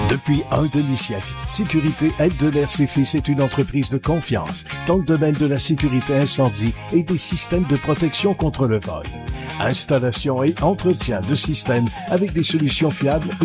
Depuis un demi-siècle, Sécurité Aide de l'air Fils est une entreprise de confiance dans le domaine de la sécurité incendie et des systèmes de protection contre le vol. Installation et entretien de systèmes avec des solutions fiables